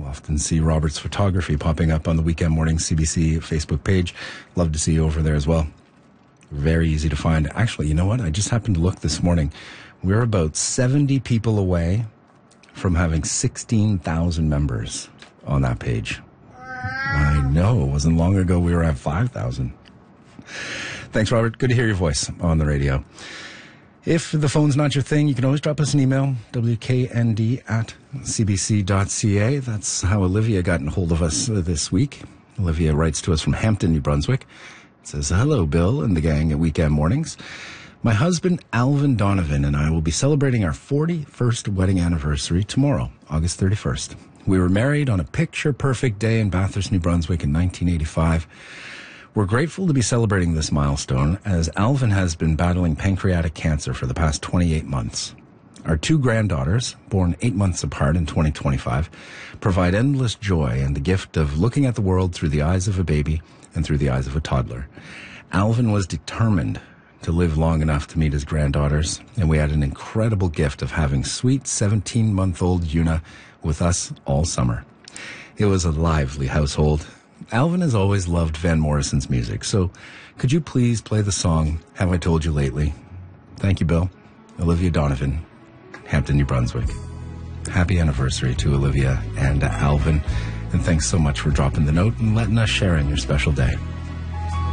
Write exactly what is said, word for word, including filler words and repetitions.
often see Robert's photography popping up on the Weekend Morning C B C Facebook page. Love to see you over there as well. Very easy to find. Actually, you know what? I just happened to look this morning. We're about seventy people away from having sixteen thousand members on that page. I know. It wasn't long ago we were at five thousand. Thanks, Robert. Good to hear your voice on the radio. If the phone's not your thing, you can always drop us an email, w k n d at c b c dot c a. That's how Olivia got in hold of us this week. Olivia writes to us from Hampton, New Brunswick. It says, hello, Bill and the gang at Weekend Mornings. My husband, Alvin Donovan, and I will be celebrating our forty-first wedding anniversary tomorrow, August thirty-first. We were married on a picture-perfect day in Bathurst, New Brunswick in nineteen eighty-five. We're grateful to be celebrating this milestone as Alvin has been battling pancreatic cancer for the past twenty-eight months. Our two granddaughters, born eight months apart in twenty twenty-five, provide endless joy and the gift of looking at the world through the eyes of a baby and through the eyes of a toddler. Alvin was determined to live long enough to meet his granddaughters, and we had an incredible gift of having sweet seventeen-month-old Una with us all summer. It was a lively household. Alvin has always loved Van Morrison's music, so could you please play the song, Have I Told You Lately? Thank you, Bill. Olivia Donovan, Hampton, New Brunswick. Happy anniversary to Olivia and Alvin, and thanks so much for dropping the note and letting us share in your special day.